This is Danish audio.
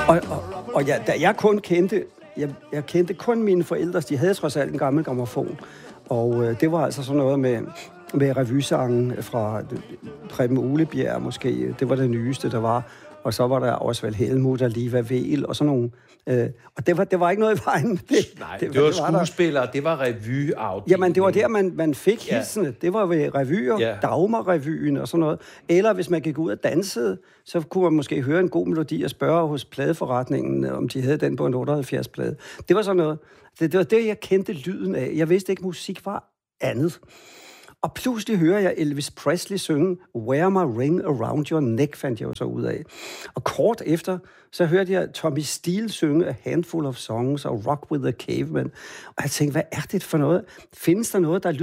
Og ja, da jeg kun kendte... Jeg kendte kun mine forældre, de havde trods alt en gammel grammofon. Og det var altså sådan noget med revysangen fra Preben Uglebjerg måske. Det var det nyeste, der var. Og så var der Osvald Helmuth og Liva Vel og sådan nogle. Og det var ikke noget i vejen med det. Nej, det var skuespillere, det var revyafdelingen. Jamen, det var der, man fik hilsene. Det var ved revyer, Dagmar-revyen og sådan noget. Eller hvis man gik ud og dansede, så kunne man måske høre en god melodi og spørge hos pladeforretningen, om de havde den på en 78-plade. Det var sådan noget. Det var det, jeg kendte lyden af. Jeg vidste ikke, musik var andet. Og pludselig hører jeg Elvis Presley synge Wear My Ring Around Your Neck, fandt jeg jo så ud af. Og kort efter, så hørte jeg Tommy Steele synge A Handful of Songs og Rock with the Caveman. Og jeg tænkte, hvad er det for noget? Findes der noget, der lyder